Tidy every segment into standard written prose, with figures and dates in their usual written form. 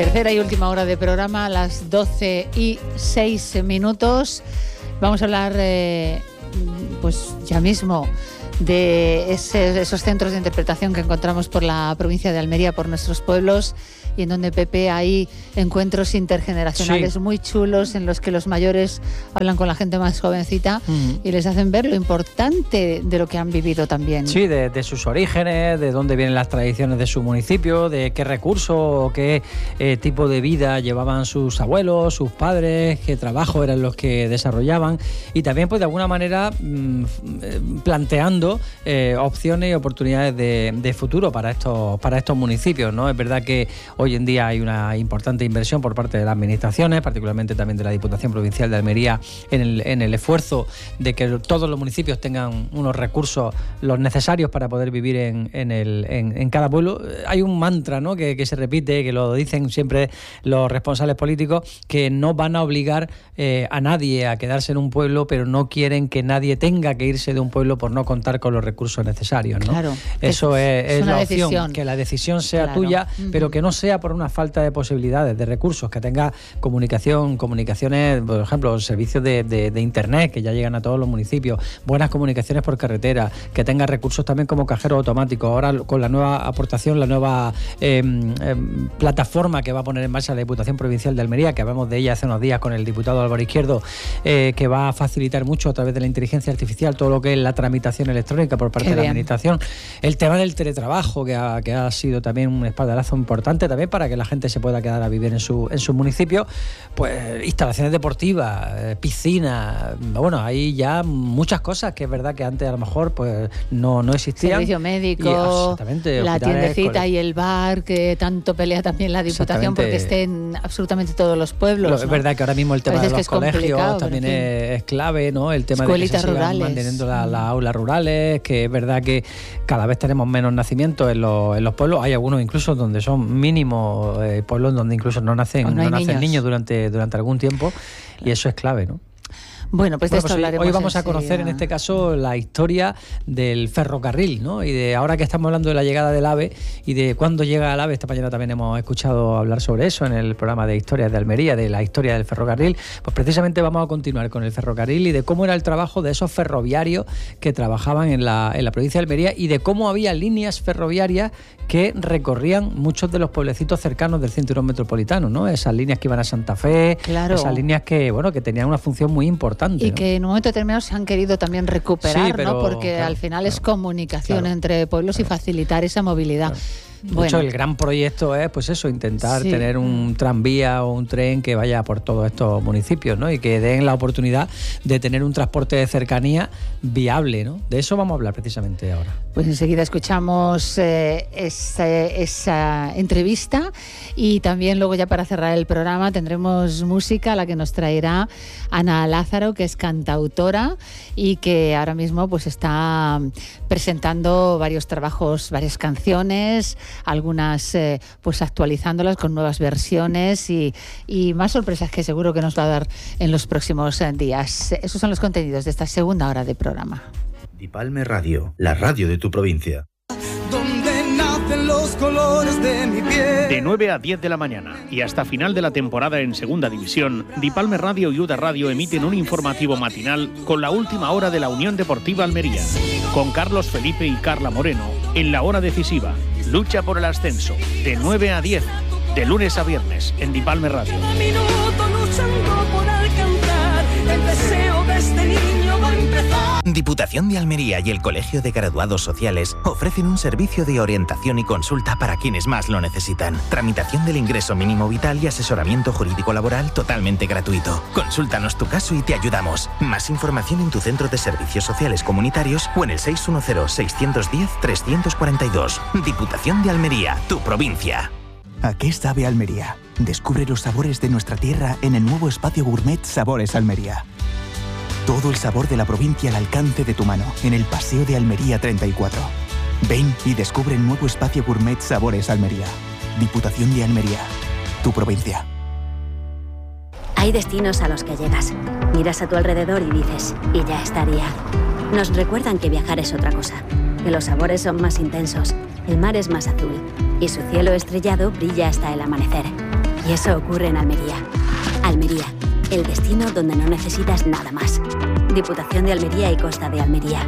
Tercera y última hora de programa, a las 12:06. Vamos a hablar, pues ya mismo, de esos centros de interpretación que encontramos por la provincia de Almería, por nuestros pueblos, y en donde, Pepe, hay encuentros intergeneracionales muy chulos en los que los mayores hablan con la gente más jovencita y les hacen ver lo importante de lo que han vivido también. Sí, de sus orígenes, de dónde vienen las tradiciones de su municipio, de qué recursos o qué tipo de vida llevaban sus abuelos, sus padres, qué trabajo eran los que desarrollaban, y también, pues, de alguna manera planteando opciones y oportunidades de futuro para estos municipios, ¿no? Es verdad que hoy en día hay una importante inversión por parte de las administraciones, particularmente también de la Diputación Provincial de Almería, en el esfuerzo de que todos los municipios tengan unos recursos los necesarios para poder vivir en cada pueblo. Hay un mantra, ¿no?, que se repite, que lo dicen siempre los responsables políticos, que no van a obligar a nadie a quedarse en un pueblo, pero no quieren que nadie tenga que irse de un pueblo por no contar con los recursos necesarios, ¿no? Claro, eso es la opción, decisión. Que la decisión sea tuya, pero que no sea por una falta de posibilidades, de recursos, que tenga comunicaciones, por ejemplo, servicios de internet que ya llegan a todos los municipios, buenas comunicaciones por carretera, que tenga recursos también como cajero automático. Ahora, con la nueva aportación, la nueva plataforma que va a poner en marcha la Diputación Provincial de Almería, que hablamos de ella hace unos días con el diputado Álvaro Izquierdo, que va a facilitar mucho a través de la inteligencia artificial todo lo que es la tramitación electrónica por parte de la administración. El tema del teletrabajo, que ha sido también un espaldarazo importante también para que la gente se pueda quedar a vivir en su municipio. Pues instalaciones deportivas, piscinas, bueno, hay ya muchas cosas que es verdad que antes a lo mejor pues no existían. Servicio médico, la tiendecita y el bar, que tanto pelea también la Diputación porque estén absolutamente todos los pueblos, ¿no? Es verdad que ahora mismo el tema de los colegios también es clave, ¿no? El tema escuelitas de que se rurales, manteniendo las aulas rurales, que es verdad que cada vez tenemos menos nacimientos en los pueblos. Hay algunos incluso donde son mínimos, pueblos donde incluso no nacen niños durante algún tiempo, y eso es clave, ¿no? Bueno, pues de esto hablaremos. Hoy vamos a conocer en este caso la historia del ferrocarril, ¿no? Y de ahora que estamos hablando de la llegada del AVE y de cuándo llega el AVE, esta mañana también hemos escuchado hablar sobre eso en el programa de Historias de Almería, de la historia del ferrocarril. Pues precisamente vamos a continuar con el ferrocarril y de cómo era el trabajo de esos ferroviarios que trabajaban en la provincia de Almería, y de cómo había líneas ferroviarias que recorrían muchos de los pueblecitos cercanos del cinturón metropolitano, ¿no? Esas líneas que iban a Santa Fe, esas líneas que tenían una función muy importante. Y, ¿no?, que en un momento determinado se han querido también recuperar, ¿no? Porque al final es comunicación entre pueblos y facilitar esa movilidad. De hecho, el gran proyecto es, pues eso, intentar tener un tranvía o un tren que vaya por todos estos municipios, ¿no? Y que den la oportunidad de tener un transporte de cercanía viable, ¿no? De eso vamos a hablar precisamente ahora. Pues enseguida escuchamos esa entrevista, y también luego, ya para cerrar el programa, tendremos música, la que nos traerá Ana Lázaro, que es cantautora y que ahora mismo pues está presentando varios trabajos, varias canciones, algunas pues actualizándolas con nuevas versiones y más sorpresas que seguro que nos va a dar en los próximos días. Esos son los contenidos de esta segunda hora de programa. Dipalme Radio, la radio de tu provincia. Donde nacen los colores de mi piel. De 9 a 10 de la mañana y hasta final de la temporada en Segunda División, Dipalme Radio y UDA Radio emiten un informativo matinal con la última hora de la Unión Deportiva Almería, con Carlos Felipe y Carla Moreno en la hora decisiva. Lucha por el ascenso, de 9 a 10, de lunes a viernes, en Dipalme Radio. Diputación de Almería y el Colegio de Graduados Sociales ofrecen un servicio de orientación y consulta para quienes más lo necesitan. Tramitación del ingreso mínimo vital y asesoramiento jurídico laboral totalmente gratuito. Consúltanos tu caso y te ayudamos. Más información en tu centro de servicios sociales comunitarios o en el 610-610-342. Diputación de Almería, tu provincia. ¿A qué sabe Almería? Descubre los sabores de nuestra tierra en el nuevo espacio gourmet Sabores Almería. Todo el sabor de la provincia al alcance de tu mano, en el Paseo de Almería 34. Ven y descubre el nuevo espacio gourmet Sabores Almería. Diputación de Almería, tu provincia. Hay destinos a los que llegas, miras a tu alrededor y dices, y ya estaría. Nos recuerdan que viajar es otra cosa, que los sabores son más intensos, el mar es más azul y su cielo estrellado brilla hasta el amanecer. Y eso ocurre en Almería. Almería, el destino donde no necesitas nada más. Diputación de Almería y Costa de Almería.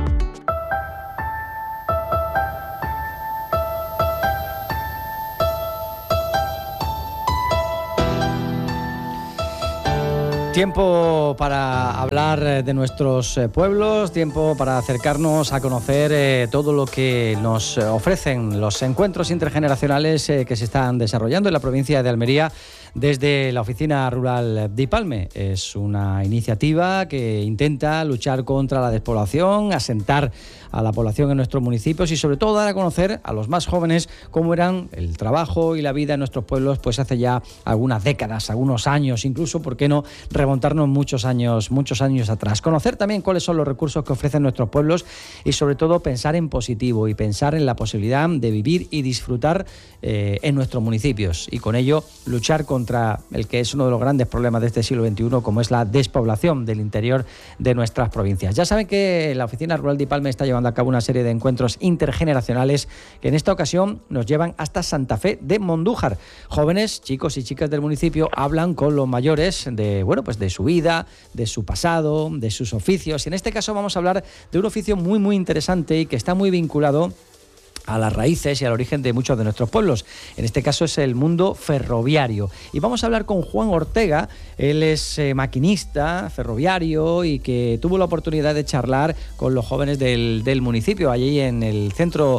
Tiempo para hablar de nuestros pueblos, tiempo para acercarnos a conocer todo lo que nos ofrecen los encuentros intergeneracionales que se están desarrollando en la provincia de Almería desde la Oficina Rural de Ipalme. Es una iniciativa que intenta luchar contra la despoblación, asentar a la población en nuestros municipios y sobre todo dar a conocer a los más jóvenes cómo eran el trabajo y la vida en nuestros pueblos pues hace ya algunas décadas, algunos años, incluso, ¿por qué no remontarnos muchos años atrás? Conocer también cuáles son los recursos que ofrecen nuestros pueblos y sobre todo pensar en positivo y pensar en la posibilidad de vivir y disfrutar en nuestros municipios y con ello luchar contra el que es uno de los grandes problemas de este siglo XXI, como es la despoblación del interior de nuestras provincias. Ya saben que la Oficina Rural de Ipalme está llevando a cabo una serie de encuentros intergeneracionales que en esta ocasión nos llevan hasta Santa Fe de Mondújar. Jóvenes, chicos y chicas del municipio hablan con los mayores de, bueno, pues de su vida, de su pasado, de sus oficios. Y en este caso vamos a hablar de un oficio muy, muy interesante y que está muy vinculado a las raíces y al origen de muchos de nuestros pueblos. En este caso es el mundo ferroviario. Y vamos a hablar con Juan Ortega. Él es maquinista ferroviario y que tuvo la oportunidad de charlar con los jóvenes del municipio, allí en el centro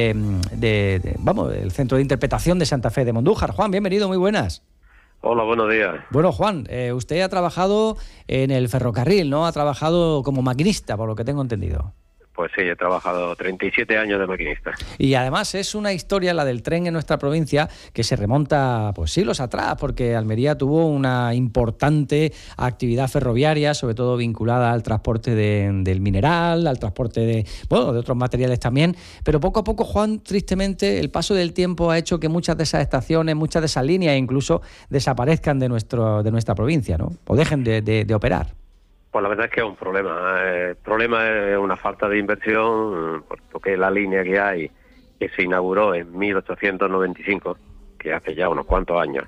el centro de interpretación de Santa Fe de Mondújar. Juan, bienvenido, muy buenas. Hola, buenos días. Bueno, Juan, usted ha trabajado en el ferrocarril, ¿no? Ha trabajado como maquinista, por lo que tengo entendido. Pues sí, he trabajado 37 años de maquinista. Y además es una historia, la del tren en nuestra provincia, que se remonta pues siglos atrás, porque Almería tuvo una importante actividad ferroviaria, sobre todo vinculada al transporte del mineral, al transporte de otros materiales también. Pero poco a poco, Juan, tristemente, el paso del tiempo ha hecho que muchas de esas estaciones, muchas de esas líneas incluso desaparezcan de nuestra provincia, ¿no? O dejen de operar. Pues la verdad es que es un problema. El problema es una falta de inversión, porque la línea que hay, que se inauguró en 1895, que hace ya unos cuantos años,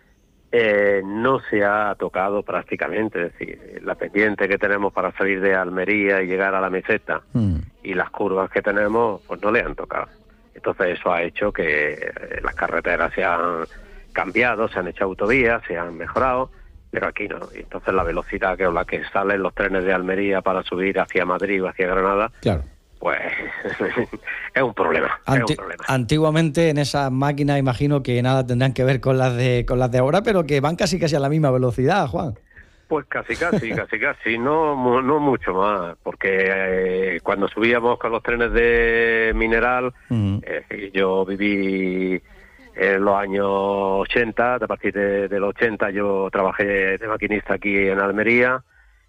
no se ha tocado prácticamente. Es decir, la pendiente que tenemos para salir de Almería y llegar a la meseta y las curvas que tenemos, pues no le han tocado. Entonces eso ha hecho que las carreteras se han cambiado, se han hecho autovías, se han mejorado, pero aquí no. Y entonces la velocidad con la que salen los trenes de Almería para subir hacia Madrid o hacia Granada, claro, pues es un problema. Antiguamente en esas máquinas imagino que nada tendrán que ver con las de ahora, pero que van casi a la misma velocidad, Juan. Pues casi, no mucho más, porque cuando subíamos con los trenes de mineral, yo viví en los años 80, a partir de los 80 yo trabajé de maquinista aquí en Almería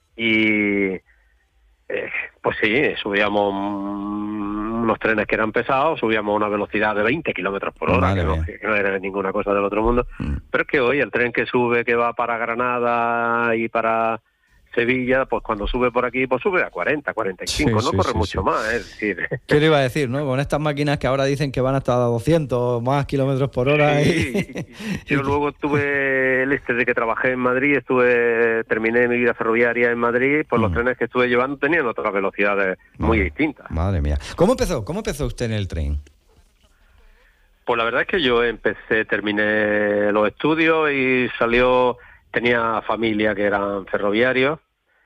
y pues sí, subíamos unos trenes que eran pesados, subíamos a una velocidad de 20 kilómetros por hora, que no era ninguna cosa del otro mundo, pero es que hoy el tren que va para Granada y para Sevilla, pues cuando sube por aquí, pues sube a 40, 45, no corre mucho más, es decir. ¿Qué le iba a decir, no? Con estas máquinas que ahora dicen que van hasta 200 más kilómetros por hora. Sí. Yo luego tuve de que trabajé en Madrid, terminé mi vida ferroviaria en Madrid, pues los trenes que estuve llevando tenían otras velocidades muy distintas. Madre mía. ¿Cómo empezó usted en el tren? Pues la verdad es que yo terminé los estudios y tenía familia que eran ferroviarios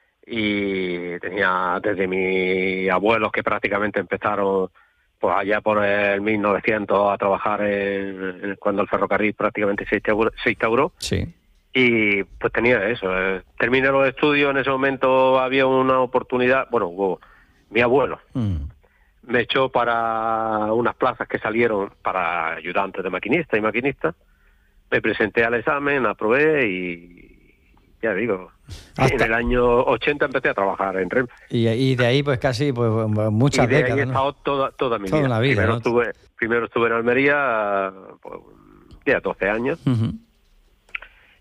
y tenía desde mis abuelos que prácticamente empezaron pues allá por el 1900 a trabajar cuando el ferrocarril prácticamente se instauró. Sí. Y pues tenía eso. Terminé los estudios, en ese momento había una oportunidad, mi abuelo me echó para unas plazas que salieron para ayudantes de maquinista y maquinista. Me presenté al examen, aprobé y ya digo, en el año 80 empecé a trabajar en Renfe. Y de ahí pues casi muchas décadas. Y de ahí he estado toda mi vida. La vida. Primero estuve en Almería, pues, ya 12 años.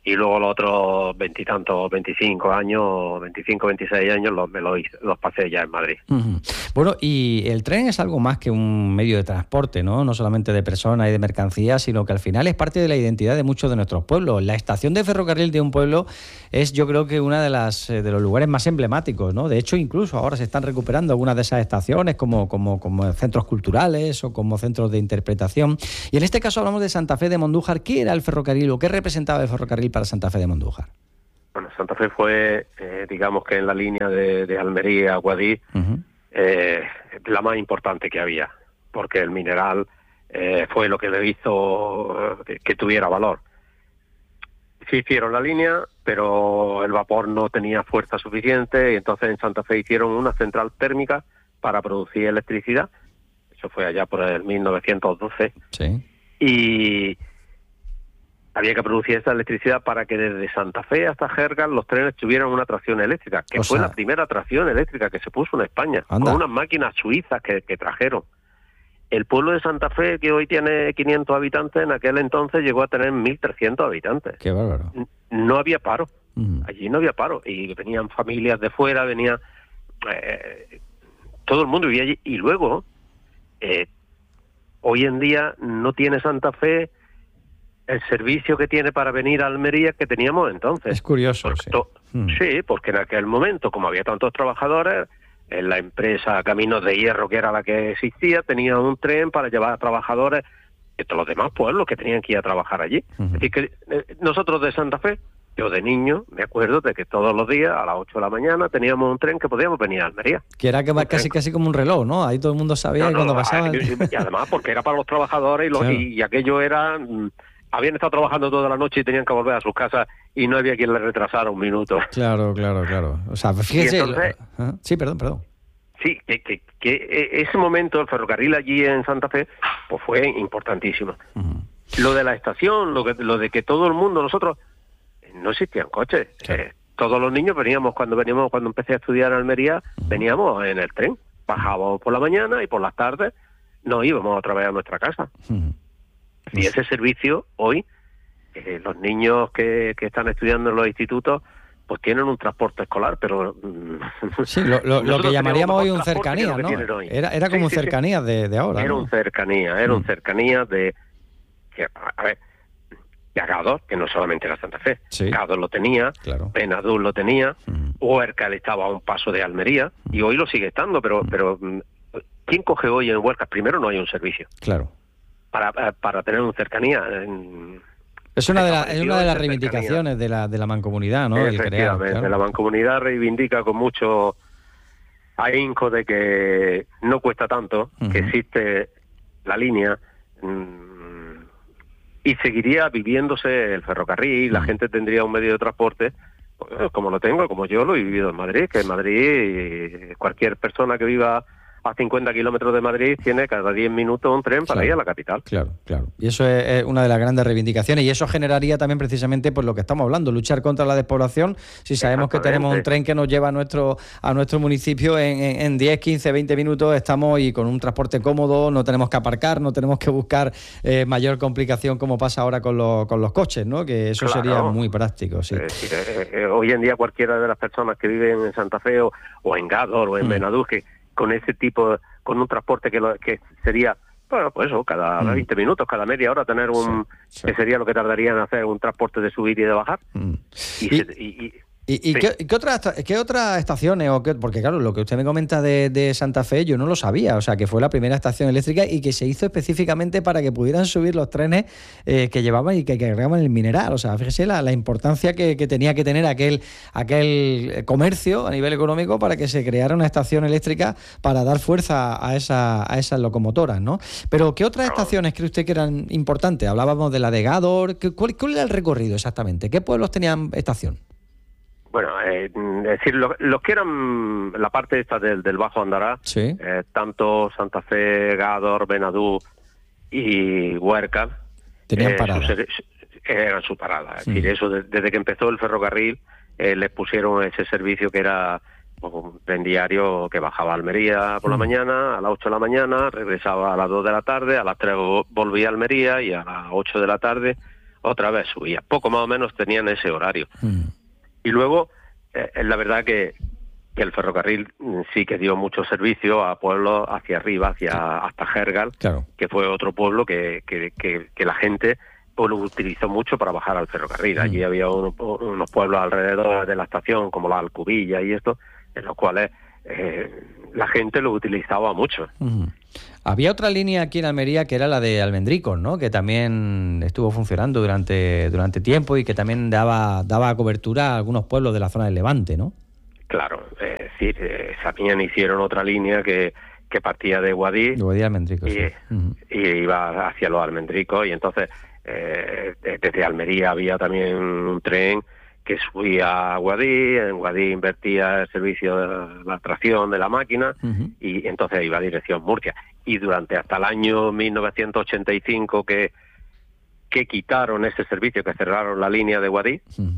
y luego los otros 25 años, 25, 26 años los pasé ya en Madrid. Uh-huh. Bueno, y el tren es algo más que un medio de transporte, ¿no? No solamente de personas y de mercancías, sino que al final es parte de la identidad de muchos de nuestros pueblos. La estación de ferrocarril de un pueblo es, yo creo que una de los lugares más emblemáticos, ¿no? De hecho, incluso ahora se están recuperando algunas de esas estaciones como centros culturales o como centros de interpretación. Y en este caso hablamos de Santa Fe de Mondújar. ¿Qué era el ferrocarril o qué representaba el ferrocarril para Santa Fe de Mondújar? Bueno, Santa Fe fue, digamos que en la línea de Almería a Guadix, la más importante que había, porque el mineral fue lo que le hizo que tuviera valor. Sí hicieron la línea, pero el vapor no tenía fuerza suficiente, y entonces en Santa Fe hicieron una central térmica para producir electricidad. Eso fue allá por el 1912. Sí. Y había que producir esa electricidad para que desde Santa Fe hasta Jergas los trenes tuvieran una tracción eléctrica, que fue la primera tracción eléctrica que se puso en España, con unas máquinas suizas que trajeron. El pueblo de Santa Fe, que hoy tiene 500 habitantes, en aquel entonces llegó a tener 1.300 habitantes. ¡Qué bárbaro! No había paro. Allí no había paro. Y venían familias de fuera, venía todo el mundo vivía allí. Y luego, hoy en día no tiene Santa Fe el servicio que tiene para venir a Almería que teníamos entonces. Es curioso, sí, porque en aquel momento, como había tantos trabajadores, en la empresa Caminos de Hierro, que era la que existía, tenía un tren para llevar a trabajadores de todos los demás pueblos que tenían que ir a trabajar allí. Así que nosotros de Santa Fe, yo de niño, me acuerdo de que todos los días, a las 8 de la mañana, teníamos un tren que podíamos venir a Almería. Que era casi como un reloj, ¿no? Ahí todo el mundo sabía cuando pasaba. Y además, porque era para los trabajadores y aquello era... Habían estado trabajando toda la noche y tenían que volver a sus casas y no había quien les retrasara un minuto. Claro. O sea, fíjese... Entonces, sí, perdón. Sí, que ese momento, el ferrocarril allí en Santa Fe, pues fue importantísimo. Lo de la estación, lo de que todo el mundo, nosotros, no existían coches. Claro. Todos los niños cuando empecé a estudiar en Almería, veníamos en el tren. Bajábamos por la mañana y por las tardes nos íbamos otra vez a nuestra casa. Y ese servicio hoy, los niños que están estudiando en los institutos, pues tienen un transporte escolar, pero... Sí, lo que llamaríamos hoy un cercanía, ¿no? Era como un cercanía de ahora. Era un cercanía, un cercanía de... A ver, Gádor, que no solamente era Santa Fe, Gádor lo tenía, Benadú lo tenía, Huércal estaba a un paso de Almería, y hoy lo sigue estando, pero ¿quién coge hoy en Huércal? Primero no hay un servicio. Claro. Para tener un cercanía. Es una de las reivindicaciones de la mancomunidad, ¿no? Efectivamente, la mancomunidad reivindica con mucho ahínco de que no cuesta tanto, que existe la línea, y seguiría viviéndose el ferrocarril, la gente tendría un medio de transporte, como lo tengo, como yo lo he vivido en Madrid, que en Madrid cualquier persona que viva a 50 kilómetros de Madrid tiene cada 10 minutos un tren para ir a la capital. Claro. Y eso es una de las grandes reivindicaciones, y eso generaría también precisamente pues lo que estamos hablando, luchar contra la despoblación. Si sabemos que tenemos un tren que nos lleva a nuestro municipio en 10, 15, 20 minutos, estamos y con un transporte cómodo, no tenemos que aparcar, no tenemos que buscar mayor complicación como pasa ahora con los coches, ¿no? Que eso sería muy práctico, sí. Hoy en día cualquiera de las personas que viven en Santa Fe o en Gádor o en Benadú, con ese tipo, con un transporte que sería, bueno, pues eso, cada 20 minutos, cada media hora tener que sería lo que tardaría en hacer un transporte de subir y de bajar. ¿Y qué otras estaciones? Porque claro, lo que usted me comenta de Santa Fe, yo no lo sabía, o sea, que fue la primera estación eléctrica y que se hizo específicamente para que pudieran subir los trenes que llevaban y que cargaban el mineral. O sea, fíjese la importancia que tenía que tener aquel comercio a nivel económico para que se creara una estación eléctrica para dar fuerza a esas locomotoras, ¿no? Pero ¿qué otras estaciones cree usted que eran importantes? Hablábamos de la de Gádor. ¿Cuál era el recorrido exactamente? ¿Qué pueblos tenían estación? Bueno, es decir, los que eran la parte esta del Bajo Andará, tanto Santa Fe, Gádor, Benadú y Huércal, tenían parada. Eran su parada. Es decir, eso desde que empezó el ferrocarril, les pusieron ese servicio que era un tren diario que bajaba a Almería por la mañana, a las 8 de la mañana, regresaba a las 2 de la tarde, a las 3 volvía a Almería y a las 8 de la tarde otra vez subía. Poco más o menos tenían ese horario. Y luego, la verdad que el ferrocarril sí que dio mucho servicio a pueblos hacia arriba, hasta Gérgal, que fue otro pueblo que la gente pues lo utilizó mucho para bajar al ferrocarril. Allí había unos pueblos alrededor de la estación, como la Alcubilla y esto, en los cuales la gente lo utilizaba mucho. Había otra línea aquí en Almería que era la de Almendricos, ¿no? Que también estuvo funcionando durante tiempo y que también daba cobertura a algunos pueblos de la zona del Levante, ¿no? Claro, es decir, también hicieron otra línea que partía de Guadix. De Guadix a Almendricos, sí. Y iba hacia los Almendricos, y entonces desde Almería había también un tren que subía a Guadix, en Guadix invertía el servicio de la tracción de la máquina, y entonces iba a dirección Murcia. Y durante hasta el año 1985 que quitaron ese servicio, que cerraron la línea de Guadix,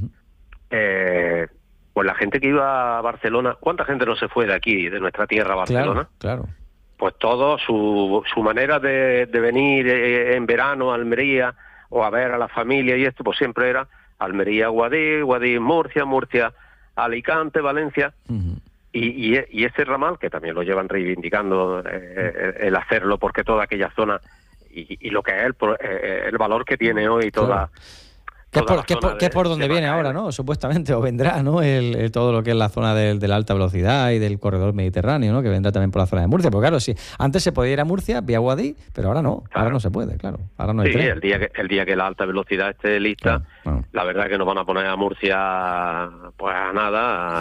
pues la gente que iba a Barcelona, ¿cuánta gente no se fue de aquí, de nuestra tierra a Barcelona? Claro. Pues todo, su manera de venir en verano a Almería o a ver a la familia y esto, pues siempre era Almería, Guadix, Guadix, Murcia, Alicante, Valencia. Y ese ramal, que también lo llevan reivindicando el hacerlo, porque toda aquella zona y lo que es el valor que tiene hoy toda... Que es por donde viene ahora, ¿no? Supuestamente, o vendrá, ¿no? Todo lo que es la zona de la alta velocidad y del corredor mediterráneo, ¿no? Que vendrá también por la zona de Murcia. Porque claro, sí, antes se podía ir a Murcia vía Guadix, pero ahora no. Ahora no se puede, claro. Ahora no hay tren. el día que la alta velocidad esté lista, la verdad que nos van a poner a Murcia pues a nada.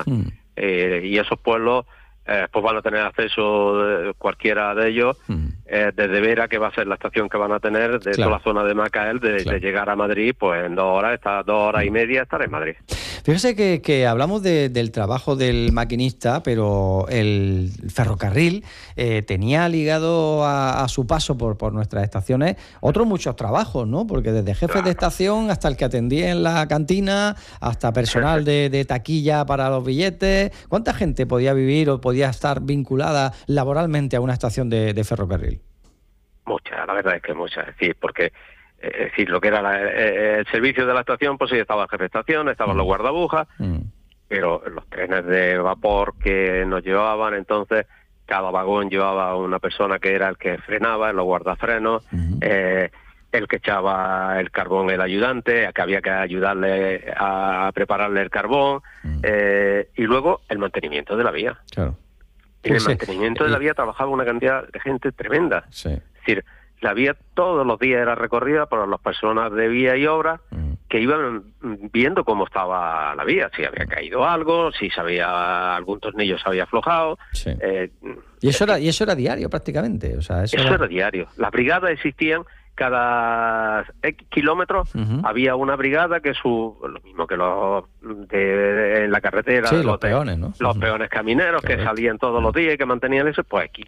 Y esos pueblos pues van a tener acceso cualquiera de ellos desde Vera, que va a ser la estación que van a tener de toda la zona de Macael, de llegar a Madrid, pues en 2 horas, 2 horas y media estar en Madrid. Fíjese que hablamos del trabajo del maquinista, pero el ferrocarril tenía ligado a su paso por nuestras estaciones otros muchos trabajos, ¿no? Porque desde jefe de estación hasta el que atendía en la cantina, hasta personal de taquilla para los billetes. ¿Cuánta gente podía vivir o podía estar vinculada laboralmente a una estación de ferrocarril? Muchas, la verdad es que muchas. Es decir, porque lo que era el servicio de la estación, pues sí, estaba el jefe de estación, estaban los guardabujas, pero los trenes de vapor que nos llevaban, entonces cada vagón llevaba una persona que era el que frenaba, los guardafrenos, el que echaba el carbón, el ayudante, que había que ayudarle a prepararle el carbón, y luego el mantenimiento de la vía. Claro. En el mantenimiento de la vía trabajaba una cantidad de gente tremenda. Sí. Es decir, la vía todos los días era recorrida por las personas de vía y obra que iban viendo cómo estaba la vía, si había caído algo, si algún tornillo se había aflojado. Sí. Y eso era diario prácticamente. O sea, eso era diario. Las brigadas existían. Cada X kilómetros había una brigada que lo mismo que los en la carretera, los peones, ¿no? Los peones camineros, correcto, que salían todos los días y que mantenían eso, pues aquí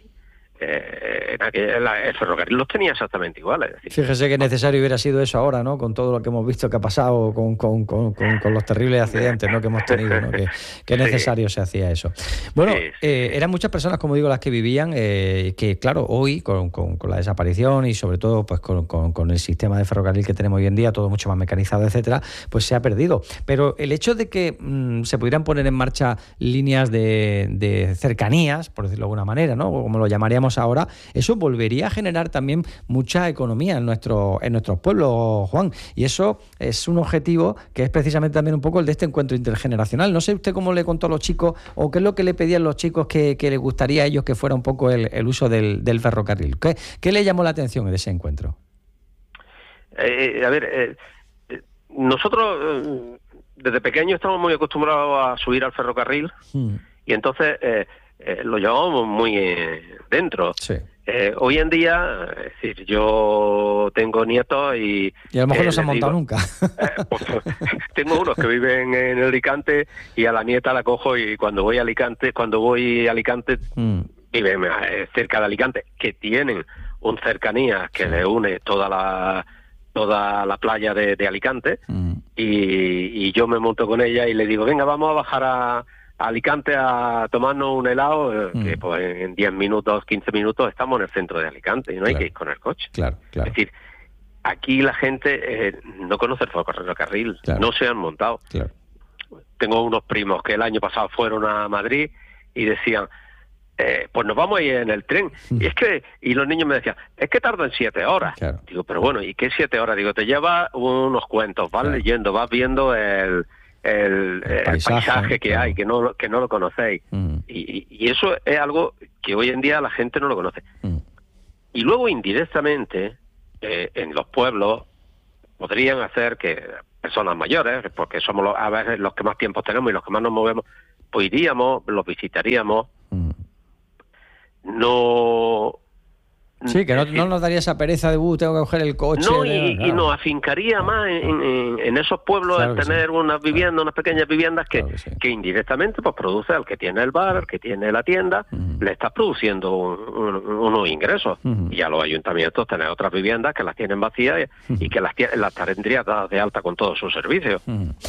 el ferrocarril los tenía exactamente iguales. Es decir, fíjese que necesario hubiera sido eso ahora, ¿no? Con todo lo que hemos visto que ha pasado, con los terribles accidentes, ¿no? Que hemos tenido, ¿no? Que necesario se hacía eso. Bueno, eran muchas personas, como digo, las que vivían, que claro, hoy con la desaparición y sobre todo pues con el sistema de ferrocarril que tenemos hoy en día, todo mucho más mecanizado, etcétera, pues se ha perdido. Pero el hecho de que se pudieran poner en marcha líneas de cercanías, por decirlo de alguna manera, ¿no? Como lo llamaríamos ahora, eso volvería a generar también mucha economía en nuestros pueblos, Juan, y eso es un objetivo que es precisamente también un poco el de este encuentro intergeneracional. No sé usted cómo le contó a los chicos o qué es lo que le pedían los chicos que les gustaría a ellos que fuera un poco el uso del ferrocarril. ¿Qué le llamó la atención de ese encuentro? Nosotros desde pequeños estamos muy acostumbrados a subir al ferrocarril y entonces lo llevamos muy dentro. Sí. Hoy en día, es decir, yo tengo nietos y a lo mejor no se han montado nunca. Pues, tengo unos que viven en Alicante y a la nieta la cojo y cuando voy a Alicante viven cerca de Alicante, que tienen un cercanía que le une toda la playa de Alicante y yo me monto con ella y le digo, venga, vamos a bajar a Alicante a tomarnos un helado, que pues en 10 minutos, 15 minutos estamos en el centro de Alicante y no hay que ir con el coche. Claro. Es decir, aquí la gente no conoce el ferrocarril, claro. No se han montado. Claro. Tengo unos primos que el año pasado fueron a Madrid y decían, pues nos vamos a ir en el tren. Y los niños me decían, es que tardan 7 horas. Claro. Digo, pero bueno, ¿y qué 7 horas? Digo, te lleva unos cuentos, vas leyendo, vas viendo el paisaje que hay, que no lo conocéis. Y eso es algo que hoy en día la gente no lo conoce. Y luego, indirectamente, en los pueblos podrían hacer que personas mayores, porque somos a veces los que más tiempo tenemos y los que más nos movemos, pues iríamos, los visitaríamos. No... Sí, que no nos daría esa pereza de tengo que coger el coche. No, y nos afincaría más en esos pueblos, claro, el tener unas viviendas, unas pequeñas viviendas que indirectamente pues produce al que tiene el bar, al que tiene la tienda, le está produciendo unos ingresos. Y a los ayuntamientos tener otras viviendas que las tienen vacías y que las tendría dadas de alta con todos sus servicios.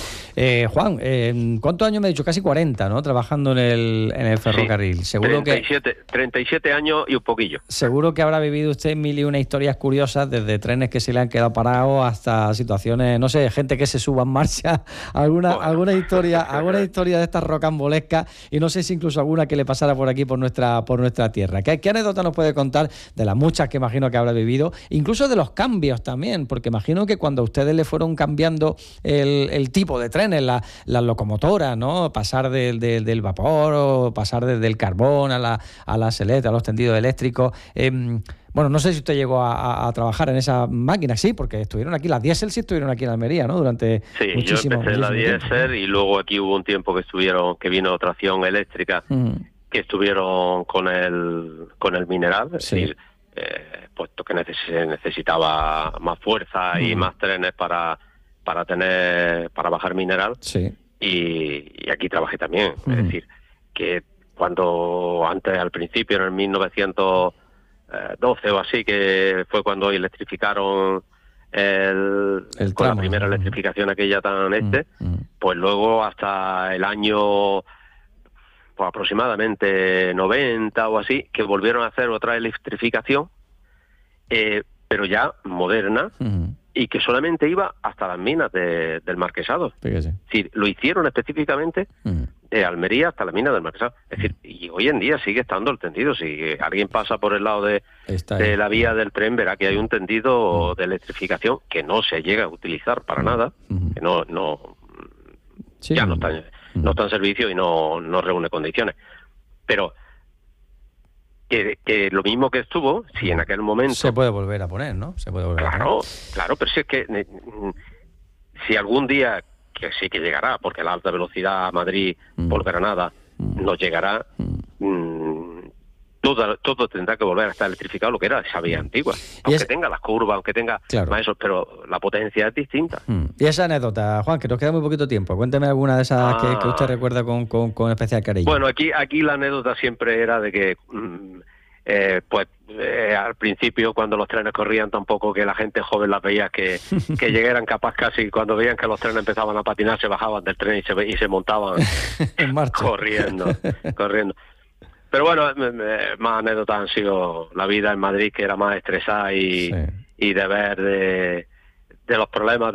Juan, ¿cuántos años me ha dicho? Casi 40, ¿no? Trabajando en el ferrocarril. Sí, seguro 37 años y un poquillo. Seguro que habrá vivido usted mil y una historias curiosas, desde trenes que se le han quedado parados hasta situaciones, no sé, gente que se suba en marcha, alguna historia de estas rocambolescas, y no sé si incluso alguna que le pasara por aquí, por nuestra tierra. ¿Qué anécdota nos puede contar de las muchas que imagino que habrá vivido, incluso de los cambios también? Porque imagino que cuando a ustedes le fueron cambiando el tipo de trenes, las locomotoras, ¿no? Pasar del vapor o pasar del carbón a la seleta, a los tendidos eléctricos. Bueno, no sé si usted llegó a trabajar en esas máquinas, sí, porque estuvieron aquí, las diésel sí estuvieron aquí en Almería, ¿no? Durante muchísimo yo empecé en la diésel y luego aquí hubo un tiempo que vino tracción eléctrica, que estuvieron con el mineral, es decir, puesto que se necesitaba más fuerza y más trenes para bajar mineral, y aquí trabajé también, es decir, que cuando al principio, en el 1912 o así, que fue cuando electrificaron con la primera electrificación aquella pues luego hasta el año pues aproximadamente 90 o así, que volvieron a hacer otra electrificación, pero ya moderna, y que solamente iba hasta las minas del Marquesado. Fíjese. Es decir, lo hicieron específicamente de Almería hasta la mina del Marquesado. Es decir, y hoy en día sigue estando el tendido. Si alguien pasa por el lado de la vía del tren, verá que hay un tendido de electrificación que no se llega a utilizar para nada, que ya no está en servicio y no reúne condiciones. Pero que lo mismo que estuvo, si en aquel momento... Se puede volver a poner, ¿no? Claro, pero si es que si algún día, que sí que llegará, porque la alta velocidad a Madrid por Granada nos llegará, todo tendrá que volver a estar electrificado, lo que era esa vía antigua, aunque tenga las curvas, aunque tenga más eso, pero la potencia es distinta. Y esa anécdota, Juan, que nos queda muy poquito tiempo, cuénteme alguna de esas que usted recuerda con especial cariño. Bueno, aquí la anécdota siempre era de que al principio, cuando los trenes corrían, tampoco que la gente joven las veía que llegaran capaz casi, cuando veían que los trenes empezaban a patinar, se bajaban del tren y se montaban en marcha, corriendo. Pero bueno, más anécdotas han sido la vida en Madrid, que era más estresada y de ver de los problemas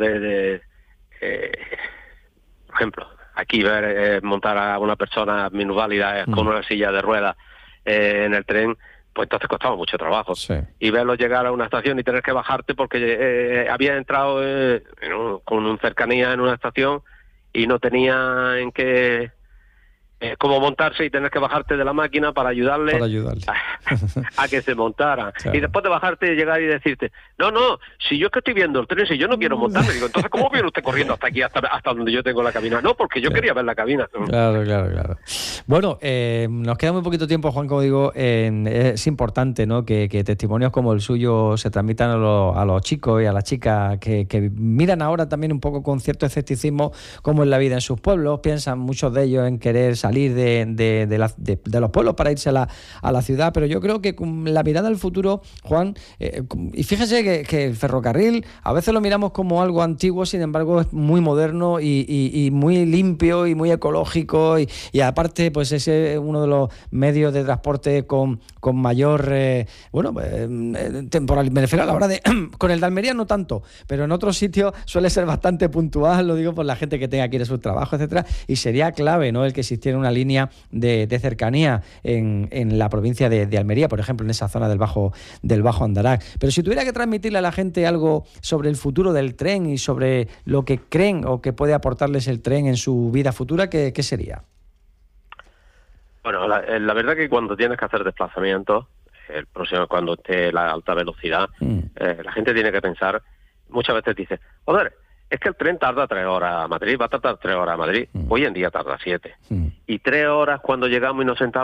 por ejemplo, aquí ver montar a una persona minusválida con una silla de ruedas en el tren, pues entonces costaba mucho trabajo. Y verlo llegar a una estación y tener que bajarte porque había entrado con un cercanía en una estación y no tenía en qué... cómo montarse y tener que bajarte de la máquina para ayudarle. A que se montara. Y después de bajarte y llegar y decirte, no, si yo es que estoy viendo el tren, si yo no quiero montarme, digo, entonces ¿cómo viene usted corriendo hasta aquí, hasta donde yo tengo la cabina? No, porque yo quería ver la cabina. Claro. Bueno, nos queda muy poquito tiempo, Juan, como digo, es importante, ¿no?, que testimonios como el suyo se transmitan a los chicos y a las chicas que miran ahora también un poco con cierto escepticismo cómo es la vida en sus pueblos, piensan muchos de ellos en querer salir salir de los pueblos para irse a la ciudad, pero yo creo que con la mirada al futuro, Juan, y fíjese que el ferrocarril a veces lo miramos como algo antiguo, sin embargo es muy moderno y muy limpio y muy ecológico y aparte pues es uno de los medios de transporte con mayor temporal, me refiero a la hora de con el de Almería no tanto, pero en otros sitios suele ser bastante puntual, lo digo por la gente que tenga que ir a sus trabajos, etcétera, y sería clave, ¿no?, el que existiera una línea de cercanía en la provincia de Almería, por ejemplo, en esa zona del Bajo Andarax. Pero si tuviera que transmitirle a la gente algo sobre el futuro del tren y sobre lo que creen o que puede aportarles el tren en su vida futura, ¿qué sería? Bueno, la verdad que cuando tienes que hacer desplazamientos, el próximo cuando esté la alta velocidad, la gente tiene que pensar, muchas veces dice, joder, es que el tren tarda 3 horas a Madrid, va a tardar 3 horas a Madrid, hoy en día tarda 7. Y 3 horas cuando llegamos y nos sentamos